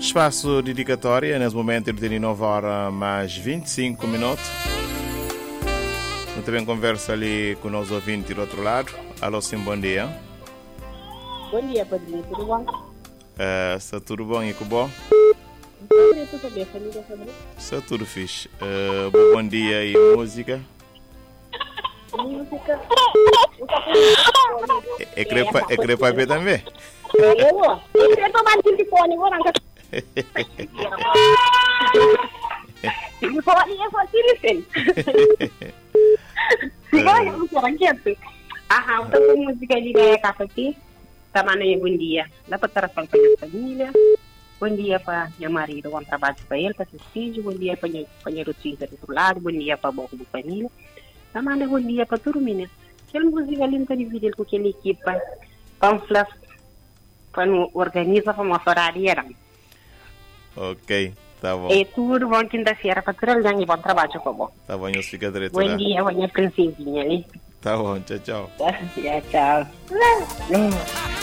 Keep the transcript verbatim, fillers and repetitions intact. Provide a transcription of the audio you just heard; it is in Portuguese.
Espaço dedicatório, nesse momento ele tem nove horas mais vinte e cinco minutos. Eu também converso ali com os ouvintes do outro lado. Alô, sim, bom dia. Bom dia, Padrinho, tudo bom? Uh, está tudo bom e com bom? Tudo bem, família, tudo bem? Está tudo fixe. Uh, bom dia e música? Música. É, é crepa, é crepa B também? Eu vou. Eu tô mais telefone, vou não. Telefone é só telefone. Se vai, eu vou aqui. Ah, então música ali da casa aqui. Tamanho bom dia. Dá para estar falando para a família. Bom dia para minha marido, bom trabalho para ele, para seus filhos. Bom dia para minha companheira do outro lado. Bom dia para a boca da família. Tamanho bom dia para todo mundo. Aquela música ali não está dividida com aquela equipa. Panflas, para organizar para uma horária. Ok, tá bom. É tudo bom quinta-feira para todo mundo e bom trabalho para bom. Tá bom, eu fico direito. Bom dia, bom dia, princesinha ali. Tá bom, tchau, tchau. Tchau, tchau.